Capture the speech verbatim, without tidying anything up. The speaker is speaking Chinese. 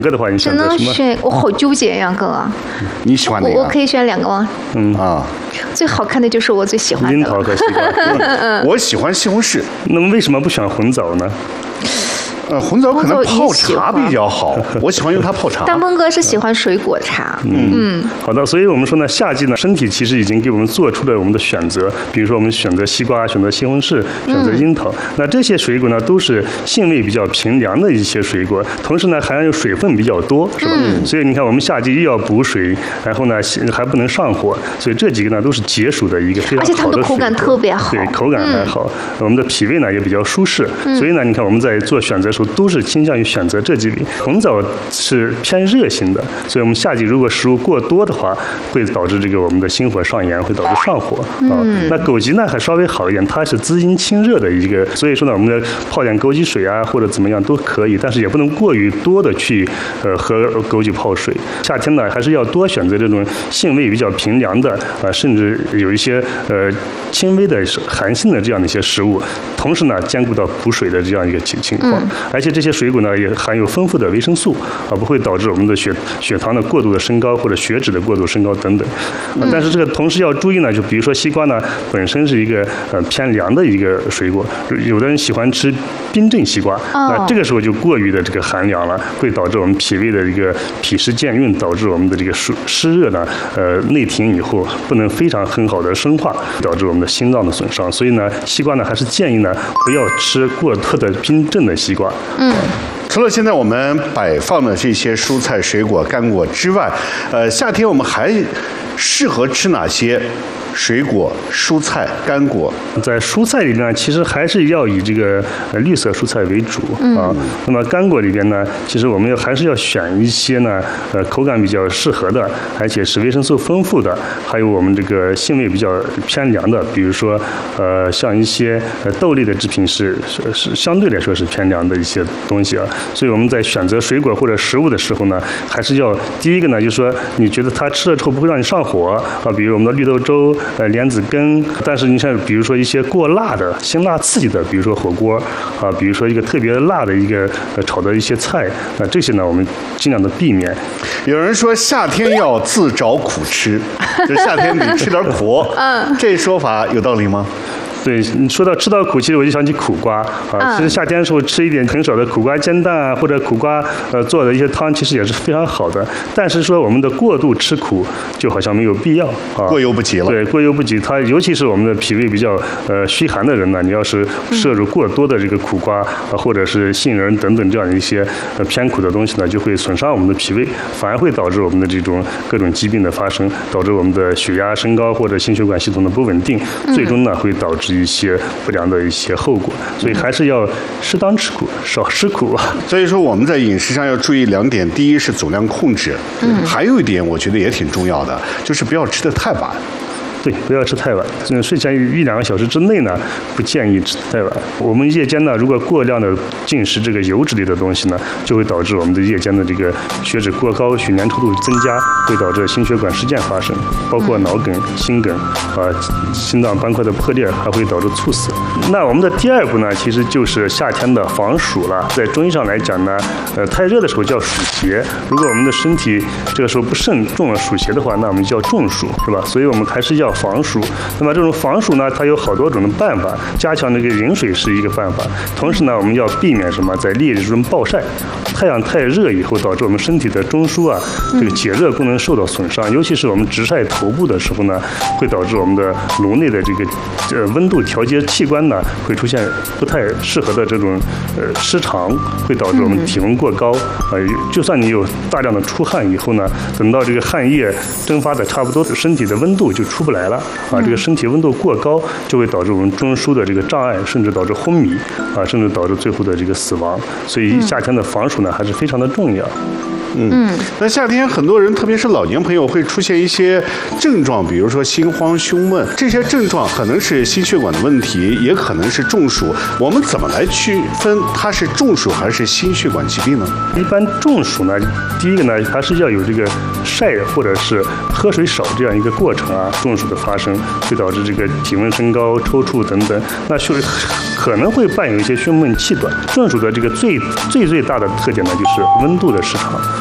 个的话，你选择什么？ 选我好纠结呀，哥。 你喜欢哪个？ 我我可以选两个吗？ 嗯啊， 最好看的就是我最喜欢的。 樱桃和西瓜。 嗯、我喜欢西红柿。 那么为什么不选红枣呢？ 呃，红枣可能泡茶比较好，我喜欢用它泡茶。 大梦哥是喜欢水果茶。 嗯嗯，好的，所以我们说呢，夏季呢，身体其实已经给我们做出了我们的选择，比如说我们选择西瓜，选择西红柿，选择樱桃。嗯、那这些水果呢，都是性味比较平凉的一些水果，同时呢，含有水分比较多，是吧？嗯、所以你看，我们夏季又要补水，然后呢还不能上火，所以这几个呢都是解暑的一个非常好的水果。而且它的口感特别好， 对，口感还好，嗯、我们的脾胃呢也比较舒适，嗯、所以呢，你看我们在做选择的时候都是倾向于选择这几类。红枣是偏热性的，所以我们夏季如果食物过多的话，会导致这个我们的心火上炎，会导致上火啊。嗯、那枸杞呢还稍微好一点，它是滋阴清热的一个，所以说呢，我们的泡点枸杞水啊或者怎么样都可以，但是也不能过于多的去呃喝枸杞泡水。夏天呢还是要多选择这种性味比较平凉的啊，甚至有一些呃轻微的寒性的这样的一些食物，同时呢兼顾到补水的这样一个情情况，嗯、而且这些水果呢也含有丰富的维生素啊，不会导致我们的血血糖的过度的升高或者血脂的过度升高等等。啊、但是这个同时要注意呢，就比如说西瓜呢本身是一个呃偏凉的一个水果，有的人喜欢吃冰镇西瓜，哦、那这个时候就过于的这个寒凉了，会导致我们脾胃的这个脾湿健运，导致我们的这个湿湿热呢呃内停以后不能非常很好的生化，导致我们的心脏的损伤。所以呢，西瓜呢还是建议呢不要吃过多的冰镇的西瓜。 嗯。 除了现在我们摆放的这些蔬菜、水果、干果之外，呃，夏天我们还适合吃哪些水果、蔬菜、干果？ 在蔬菜里面，其实还是要以这个绿色蔬菜为主啊。嗯、那么干果里边呢，其实我们要还是要选一些呢，呃，口感比较适合的，而且是维生素丰富的，还有我们这个性味比较偏凉的，比如说呃，像一些豆类的制品是是是相对来说是偏凉的一些东西啊。所以我们在选择水果或者食物的时候呢，还是要第一个呢，就是说你觉得它吃了之后不会让你上火啊，比如我们的绿豆粥、呃莲子羹，但是你像比如说一些过辣的、辛辣刺激的，比如说火锅啊，比如说一个特别辣的一个呃炒的一些菜，那这些呢我们尽量的避免。 有人说夏天要自找苦吃，就夏天得吃点苦，嗯，这说法有道理吗？ 对，你说到吃到苦，其实我就想起苦瓜啊。其实夏天的时候吃一点很少的苦瓜煎蛋啊，或者苦瓜呃做的一些汤，其实也是非常好的。但是说我们的过度吃苦，就好像没有必要啊。 过犹不及了。对， 过犹不及。它尤其是我们的脾胃比较呃虚寒的人呢，你要是摄入过多的这个苦瓜啊，或者是杏仁等等这样的一些呃偏苦的东西呢，就会损伤我们的脾胃，反而会导致我们的这种各种疾病的发生，导致我们的血压升高或者心血管系统的不稳定，最终呢会导致一些不良的一些后果，所以还是要适当吃苦，少吃苦啊。 所以说我们在饮食上要注意两点，第一是总量控制，嗯，还有一点我觉得也挺重要的，就是不要吃得太晚。 对，不要吃太晚。嗯，睡前一两个小时之内呢，不建议吃太晚。我们夜间呢，如果过量的进食这个油脂类的东西呢，就会导致我们的夜间的这个血脂过高，血粘稠度增加，会导致心血管事件发生，包括脑梗、心梗啊、心脏斑块的破裂，还会导致猝死。那我们的第二步呢，其实就是夏天的防暑了。在中医上来讲呢，呃，太热的时候叫暑邪。如果我们的身体这个时候不慎中了暑邪的话，那我们叫中暑，是吧？所以我们还是要防暑。那么这种防暑呢，它有好多种的办法，加强这个饮水是一个办法。同时呢，我们要避免什么，在烈日中暴晒。太阳太热以后，导致我们身体的中枢啊，这个解热功能受到损伤。尤其是我们直晒头部的时候呢，会导致我们的颅内的这个呃温度调节器官呢，会出现不太适合的这种呃失常，会导致我们体温过高。呃，就算你有大量的出汗以后呢，等到这个汗液蒸发的差不多，身体的温度就出不来了啊。这个身体温度过高，就会导致我们中枢的这个障碍，甚至导致昏迷啊，甚至导致最后的这个死亡。所以夏天的防暑呢，还是非常的重要。 嗯，那夏天很多人，特别是老年朋友，会出现一些症状，比如说心慌、胸闷，这些症状可能是心血管的问题，也可能是中暑。我们怎么来区分它是中暑还是心血管疾病呢？ 一般中暑呢，第一个呢，还是要有这个晒或者是喝水少这样一个过程啊，中暑的发生会导致这个体温升高、抽搐等等。那就是可能会伴有一些胸闷气短。中暑的这个最最最大的特点呢，就是温度的失常。